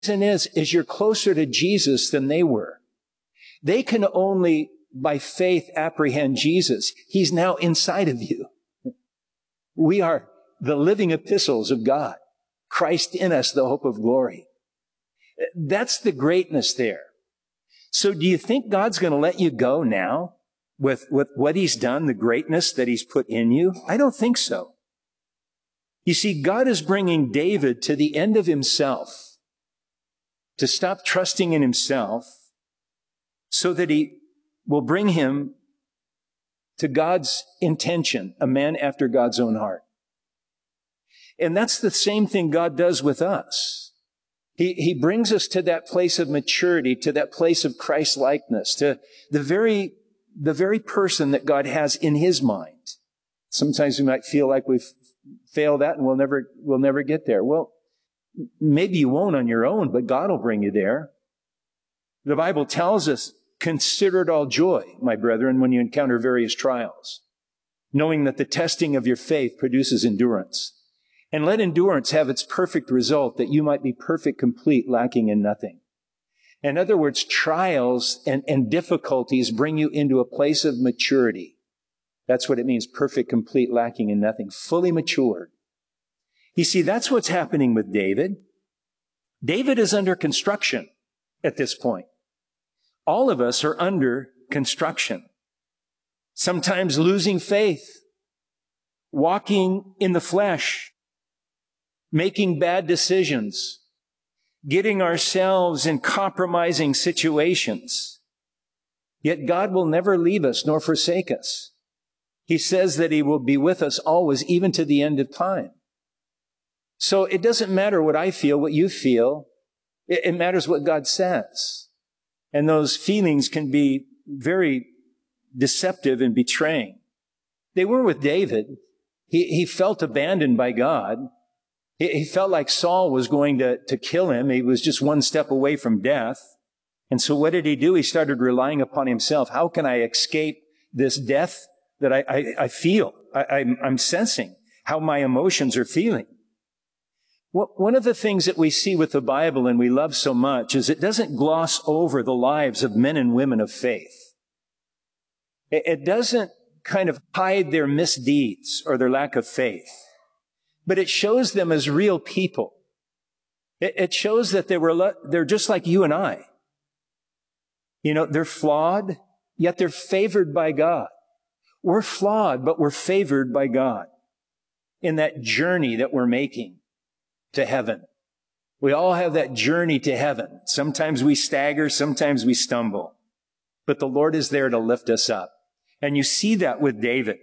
reason is you're closer to Jesus than they were. They can only, by faith, apprehend Jesus. He's now inside of you. We are the living epistles of God. Christ in us, the hope of glory. That's the greatness there. So do you think God's going to let you go now with what he's done, the greatness that he's put in you? I don't think so. You see, God is bringing David to the end of himself, to stop trusting in himself, so that he will bring him to God's intention, a man after God's own heart. And that's the same thing God does with us. He brings us to that place of maturity, to that place of Christ-likeness, to the very person that God has in his mind. Sometimes we might feel like we've failed that and we'll never get there. Well, maybe you won't on your own, but God will bring you there. The Bible tells us, consider it all joy, my brethren, when you encounter various trials, knowing that the testing of your faith produces endurance. And let endurance have its perfect result, that you might be perfect, complete, lacking in nothing. In other words, trials and difficulties bring you into a place of maturity. That's what it means, perfect, complete, lacking in nothing, fully matured. You see, that's what's happening with David. David is under construction at this point. All of us are under construction. Sometimes losing faith, walking in the flesh, making bad decisions, getting ourselves in compromising situations. Yet God will never leave us nor forsake us. He says that he will be with us always, even to the end of time. So it doesn't matter what I feel, what you feel. It matters what God says. And those feelings can be very deceptive and betraying. They were with David. He felt abandoned by God. He felt like Saul was going to kill him. He was just one step away from death. And so what did he do? He started relying upon himself. How can I escape this death that I feel? I'm sensing how my emotions are feeling. One of the things that we see with the Bible and we love so much is it doesn't gloss over the lives of men and women of faith. It doesn't kind of hide their misdeeds or their lack of faith. But it shows them as real people. It shows that they're just like you and I. You know, they're flawed, yet they're favored by God. We're flawed, but we're favored by God in that journey that we're making to heaven. We all have that journey to heaven. Sometimes we stagger, sometimes we stumble. But the Lord is there to lift us up. And you see that with David.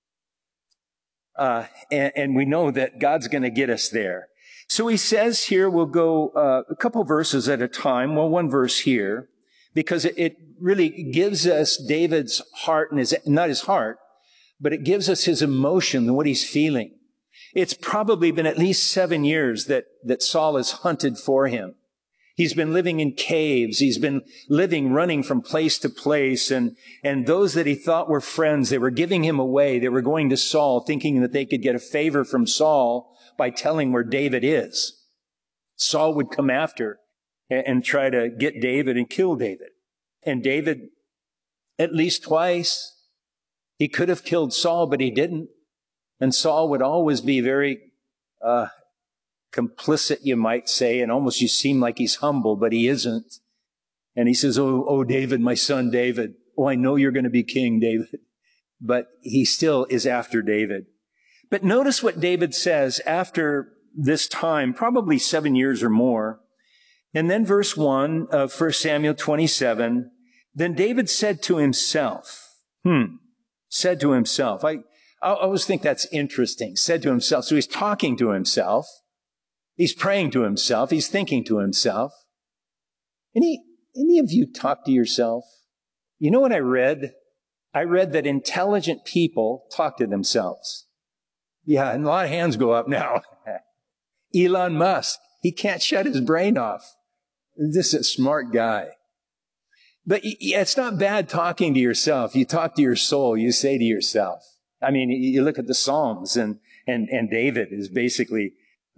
And we know that God's going to get us there. So he says here, we'll go a couple verses at a time. Well, one verse here, because it really gives us David's heart and not his heart, but it gives us his emotion and what he's feeling. It's probably been at least 7 years that Saul has hunted for him. He's been living in caves. He's been running from place to place. And those that he thought were friends, they were giving him away. They were going to Saul, thinking that they could get a favor from Saul by telling where David is. Saul would come after and try to get David and kill David. And David, at least twice, he could have killed Saul, but he didn't. And Saul would always be very complicit, you might say, and almost you seem like he's humble, but he isn't. And he says, oh, David, my son David. Oh, I know you're going to be king, David. But he still is after David. But notice what David says after this time, probably 7 years or more. And then verse 1 of 1 Samuel 27, then David said to himself, said to himself. I always think that's interesting, said to himself. So he's talking to himself. He's praying to himself. He's thinking to himself. Any of you talk to yourself? You know what I read? I read that intelligent people talk to themselves. Yeah, and a lot of hands go up now. Elon Musk, he can't shut his brain off. This is a smart guy. But it's not bad talking to yourself. You talk to your soul. You say to yourself. I mean, you look at the Psalms and David is basically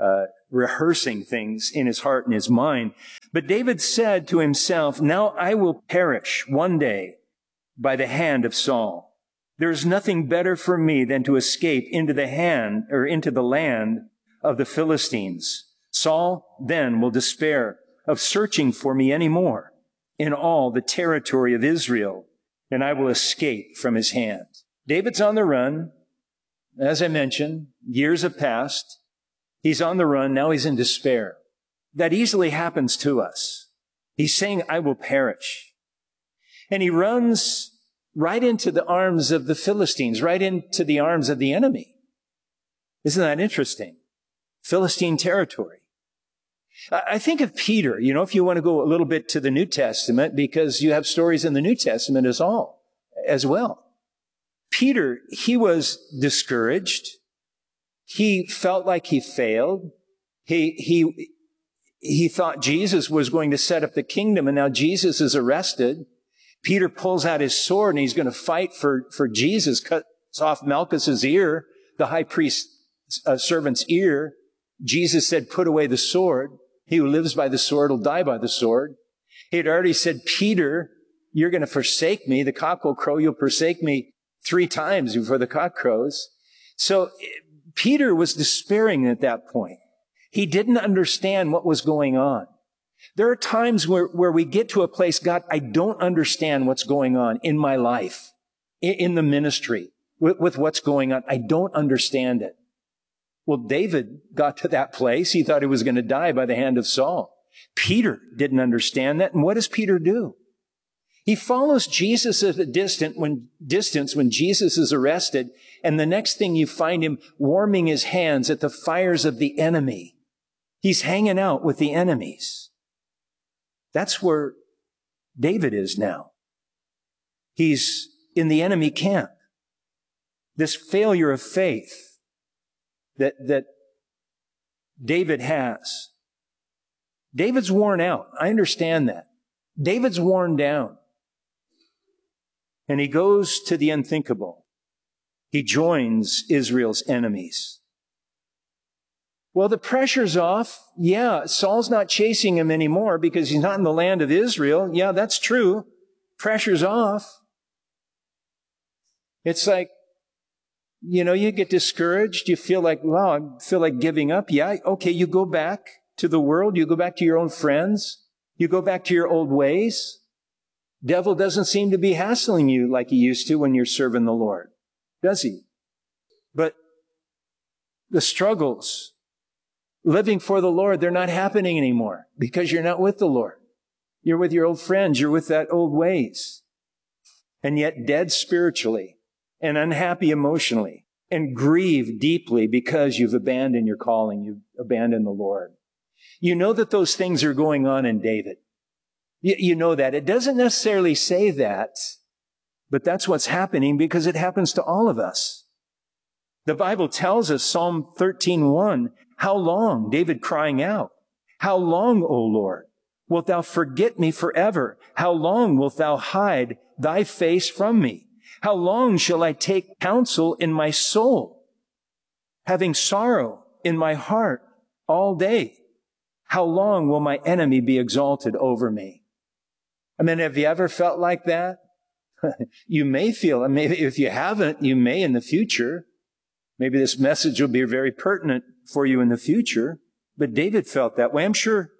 rehearsing things in his heart and his mind. But David said to himself, now I will perish one day by the hand of Saul. There is nothing better for me than to escape into the land of the Philistines. Saul then will despair of searching for me any more in all the territory of Israel, and I will escape from his hand. David's on the run. As I mentioned, years have passed. He's on the run. Now he's in despair. That easily happens to us. He's saying, I will perish. And he runs right into the arms of the Philistines, right into the arms of the enemy. Isn't that interesting? Philistine territory. I think of Peter, if you want to go a little bit to the New Testament, because you have stories in the New Testament as well. Peter, he was discouraged. He felt like he failed. He thought Jesus was going to set up the kingdom, and now Jesus is arrested. Peter pulls out his sword, and he's going to fight for Jesus, cuts off Malchus's ear, the high priest's servant's ear. Jesus said, put away the sword. He who lives by the sword will die by the sword. He had already said, Peter, you're going to forsake me. The cock will crow. You'll forsake me 3 times before the cock crows. So Peter was despairing at that point. He didn't understand what was going on. There are times where we get to a place, God, I don't understand what's going on in my life, in the ministry, with what's going on. I don't understand it. Well, David got to that place. He thought he was going to die by the hand of Saul. Peter didn't understand that. And what does Peter do? He follows Jesus at a distance when Jesus is arrested. And the next thing you find him warming his hands at the fires of the enemy. He's hanging out with the enemies. That's where David is now. He's in the enemy camp. This failure of faith that David has. David's worn out. I understand that. David's worn down. And he goes to the unthinkable. He joins Israel's enemies. Well, the pressure's off. Yeah, Saul's not chasing him anymore because he's not in the land of Israel. Yeah, that's true. Pressure's off. It's like, you get discouraged. You feel like, wow, I feel like giving up. Yeah, okay, you go back to the world. You go back to your own friends. You go back to your old ways. Devil doesn't seem to be hassling you like he used to when you're serving the Lord, does he? But the struggles, living for the Lord, they're not happening anymore because you're not with the Lord. You're with your old friends. You're with that old ways. And yet dead spiritually and unhappy emotionally and grieve deeply because you've abandoned your calling. You've abandoned the Lord. You know that those things are going on in David. You know that. It doesn't necessarily say that, but that's what's happening because it happens to all of us. The Bible tells us, Psalm 13:1, how long, David crying out, how long, O Lord, wilt thou forget me forever? How long wilt thou hide thy face from me? How long shall I take counsel in my soul, having sorrow in my heart all day? How long will my enemy be exalted over me? I mean, have you ever felt like that? You may feel, and maybe if you haven't, you may in the future. Maybe this message will be very pertinent for you in the future. But David felt that way. I'm sure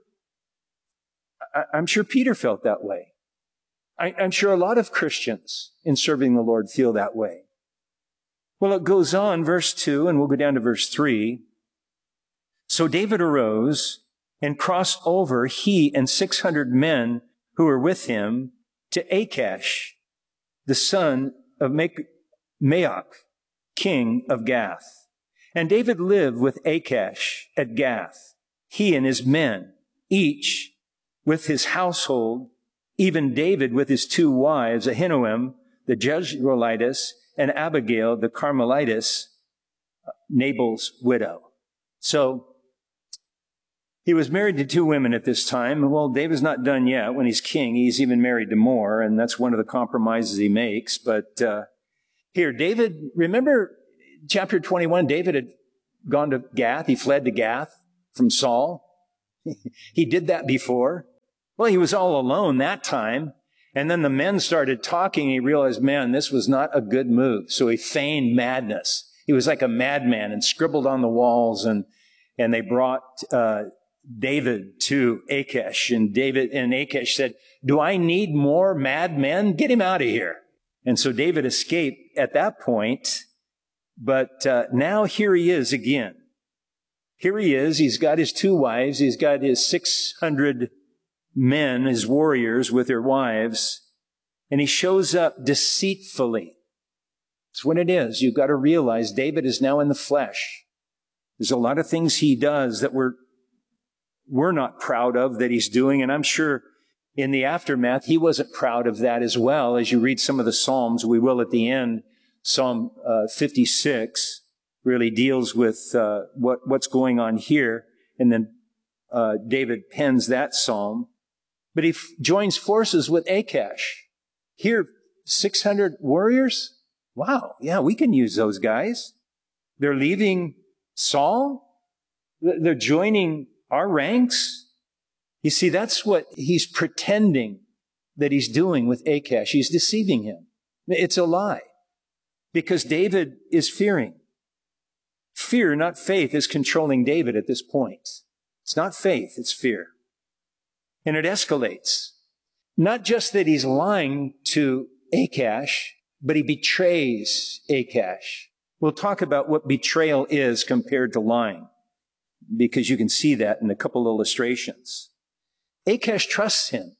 Peter felt that way. I'm sure a lot of Christians in serving the Lord feel that way. Well, it goes on, verse 2, and we'll go down to verse 3. So David arose and crossed over, he and 600 men who were with him, to Achash, the son of Maoch, king of Gath. And David lived with Achash at Gath, he and his men, each with his household, even David with his 2 wives, Ahinoam, the Jezreelitess, and Abigail, the Carmelitess, Nabal's widow. So he was married to 2 women at this time. Well, David's not done yet. When he's king, he's even married to more, and that's one of the compromises he makes. But here, David, remember chapter 21, David had gone to Gath. He fled to Gath from Saul. He did that before. Well, he was all alone that time. And then the men started talking. He realized, man, this was not a good move. So he feigned madness. He was like a madman and scribbled on the walls. And they brought David to Achish. And Achish said, do I need more madmen? Get him out of here. And so David escaped at that point. But now here he is again. Here he is. He's got his 2 wives. He's got his 600 men, his warriors with their wives. And he shows up deceitfully. That's what it is. You've got to realize David is now in the flesh. There's a lot of things he does that we're not proud of that he's doing. And I'm sure in the aftermath, he wasn't proud of that as well. As you read some of the Psalms, we will at the end, Psalm 56 really deals with what's going on here. And then David pens that psalm. But he joins forces with Achish. Here, 600 warriors? Wow, yeah, we can use those guys. They're leaving Saul. They're joining our ranks. You see, that's what he's pretending that he's doing with Achish. He's deceiving him. It's a lie. Because David is fearing. Fear, not faith, is controlling David at this point. It's not faith, it's fear. And it escalates. Not just that he's lying to Achish, but he betrays Achish. We'll talk about what betrayal is compared to lying, because you can see that in a couple illustrations. Achish trusts him.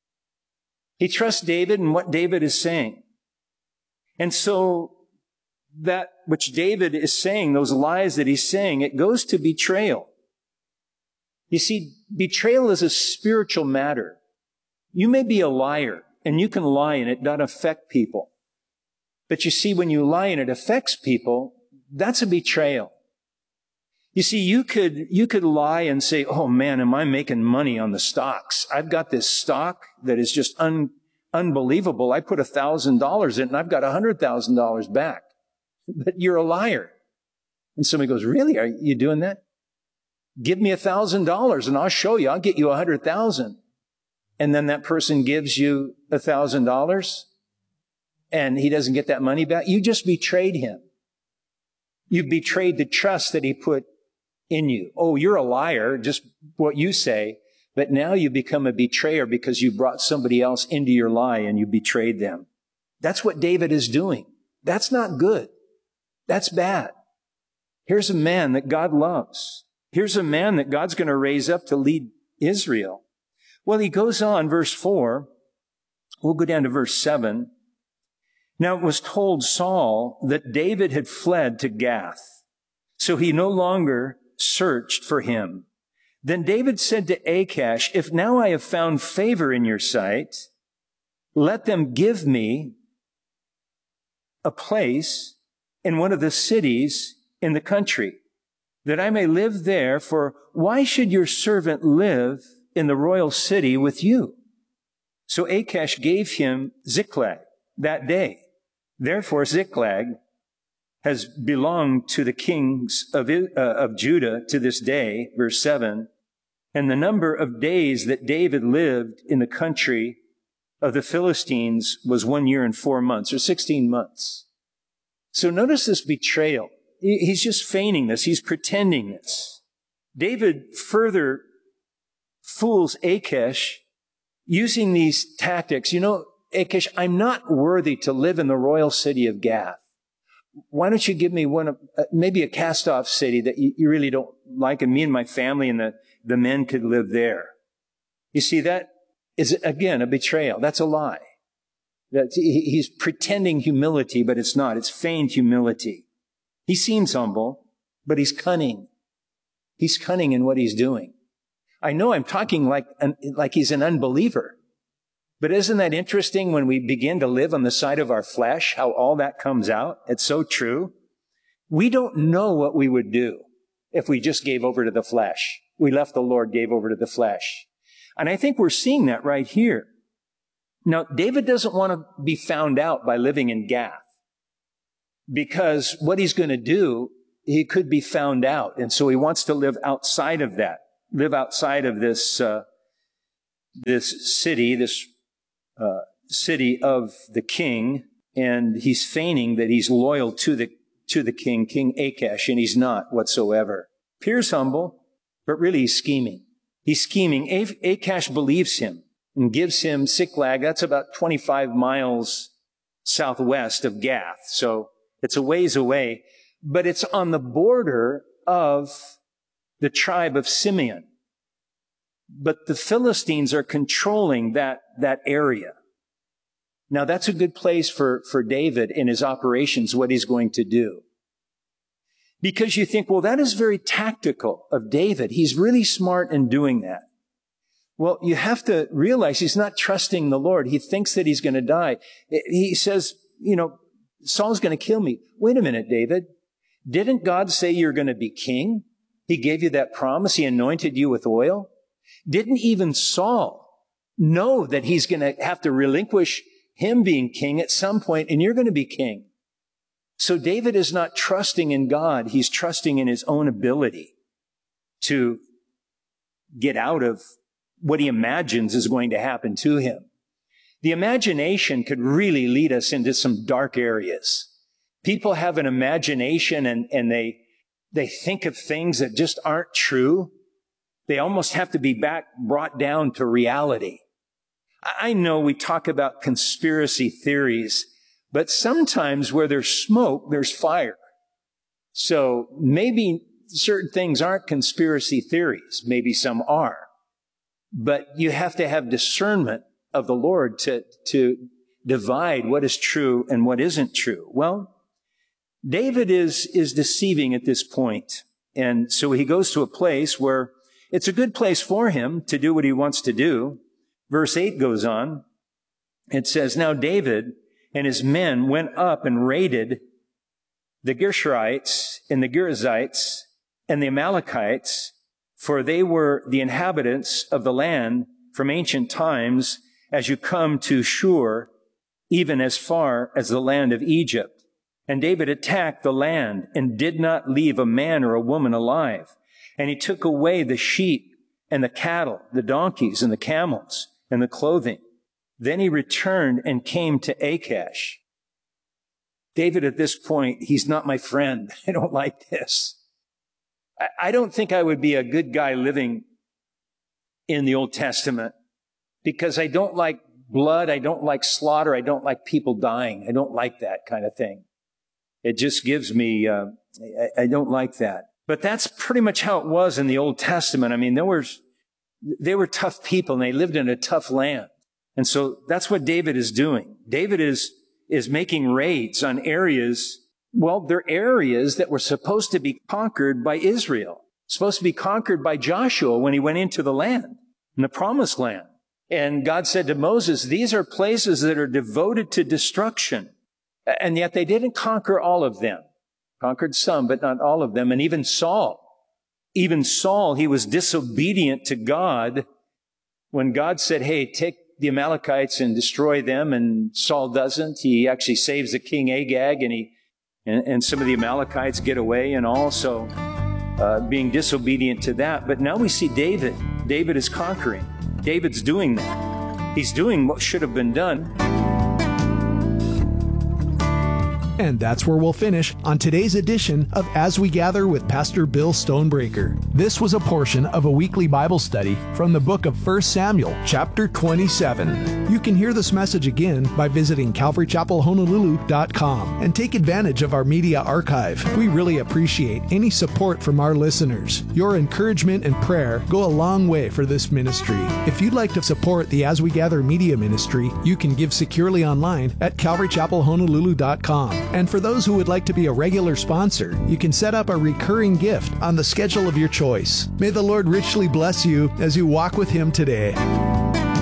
He trusts David and what David is saying. And so that which David is saying, those lies that he's saying, it goes to betrayal. You see, betrayal is a spiritual matter. You may be a liar, and you can lie and it doesn't affect people. But you see, when you lie and it affects people, that's a betrayal. You see, you could lie and say, oh man, am I making money on the stocks? I've got this stock that is just unbelievable. I put $1,000 in it and I've got $100,000 back. But you're a liar. And somebody goes, really? Are you doing that? Give me $1,000 and I'll show you. I'll get you 100,000. And then that person gives you $1,000 and he doesn't get that money back. You just betrayed him. You betrayed the trust that he put in you. Oh, you're a liar, just what you say. But now you become a betrayer because you brought somebody else into your lie and you betrayed them. That's what David is doing. That's not good. That's bad. Here's a man that God loves. Here's a man that God's going to raise up to lead Israel. Well, he goes on, verse 4. We'll go down to verse 7. Now it was told Saul that David had fled to Gath, so he no longer searched for him. Then David said to Achish, if now I have found favor in your sight, let them give me a place in one of the cities in the country, that I may live there, for why should your servant live in the royal city with you? So Achish gave him Ziklag that day. Therefore Ziklag has belonged to the kings of Judah to this day, verse 7. And the number of days that David lived in the country of the Philistines was 1 year and 4 months, or 16 months. So notice this betrayal. He's just feigning this. He's pretending this. David further fools Achish using these tactics. You know, Achish, I'm not worthy to live in the royal city of Gath. Why don't you give me maybe a cast-off city that you really don't like, and me and my family and the men could live there. You see, that is, again, a betrayal. That's a lie. He's pretending humility, but it's not. It's feigned humility. He seems humble, but he's cunning. He's cunning in what he's doing. I know I'm talking like he's an unbeliever, but isn't that interesting when we begin to live on the side of our flesh, how all that comes out? It's so true. We don't know what we would do if we just gave over to the flesh. We left the Lord, gave over to the flesh. And I think we're seeing that right here. Now, David doesn't want to be found out by living in Gath, because what he's going to do he could be found out. And so he wants to live outside of that, live outside of this city of the king. And he's feigning that he's loyal to the king, King Achash, and he's not whatsoever. Appears humble, but really he's scheming. He's scheming. Achash believes him and gives him Ziklag. That's about 25 miles southwest of Gath. So it's a ways away, but it's on the border of the tribe of Simeon. But the Philistines are controlling that area. Now that's a good place for David in his operations, what he's going to do. Because you think, well, that is very tactical of David. He's really smart in doing that. Well, you have to realize he's not trusting the Lord. He thinks that he's going to die. He says, Saul's going to kill me. Wait a minute, David. Didn't God say you're going to be king? He gave you that promise. He anointed you with oil. Didn't even Saul know that he's going to have to relinquish him being king at some point, and you're going to be king? So David is not trusting in God. He's trusting in his own ability to get out of what he imagines is going to happen to him. The imagination could really lead us into some dark areas. People have an imagination and they think of things that just aren't true. They almost have to be brought down to reality. I know we talk about conspiracy theories, but sometimes where there's smoke, there's fire. So maybe certain things aren't conspiracy theories. Maybe some are. But you have to have discernment of the Lord to divide what is true and what isn't true. Well, David is deceiving at this point. And so he goes to a place where it's a good place for him to do what he wants to do. Verse 8 goes on. It says, now David and his men went up and raided the Geshurites and the Girzites and the Amalekites, for they were the inhabitants of the land from ancient times, as you come to Shur, even as far as the land of Egypt. And David attacked the land and did not leave a man or a woman alive. And he took away the sheep and the cattle, the donkeys and the camels and the clothing. Then he returned and came to Achash. David, at this point, he's not my friend. I don't like this. I don't think I would be a good guy living in the Old Testament because I don't like blood. I don't like slaughter. I don't like people dying. I don't like that kind of thing. It just gives me, I don't like that. But that's pretty much how it was in the Old Testament. I mean, they were tough people and they lived in a tough land. And so that's what David is doing. David is making raids on areas. Well, they're areas that were supposed to be conquered by Israel, supposed to be conquered by Joshua when he went into the land, in the promised land. And God said to Moses, these are places that are devoted to destruction. And yet they didn't conquer all of them. Conquered some, but not all of them. And even Saul, he was disobedient to God when God said, hey, take the Amalekites and destroy them. And Saul doesn't. He actually saves the king Agag, and some of the Amalekites get away and also being disobedient to that. But now we see David. David is conquering. David's doing that. He's doing what should have been done. And that's where we'll finish on today's edition of As We Gather with Pastor Bill Stonebreaker. This was a portion of a weekly Bible study from the book of 1 Samuel, chapter 27. You can hear this message again by visiting CalvaryChapelHonolulu.com and take advantage of our media archive. We really appreciate any support from our listeners. Your encouragement and prayer go a long way for this ministry. If you'd like to support the As We Gather media ministry, you can give securely online at CalvaryChapelHonolulu.com. And for those who would like to be a regular sponsor, you can set up a recurring gift on the schedule of your choice. May the Lord richly bless you as you walk with Him today.